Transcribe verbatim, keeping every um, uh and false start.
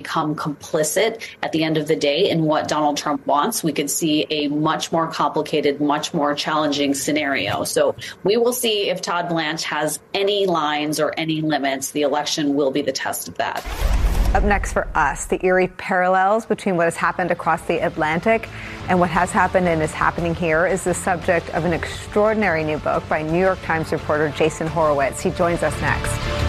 become complicit at the end of the day in what Donald Trump wants, we could see a much more complicated, much more challenging scenario. So we will see if Todd Blanche has any lines or any limits. The election will be the test of that. Up next for us, the eerie parallels between what has happened across the Atlantic and what has happened and is happening here is the subject of an extraordinary new book by New York Times reporter Jason Horowitz. He joins us next.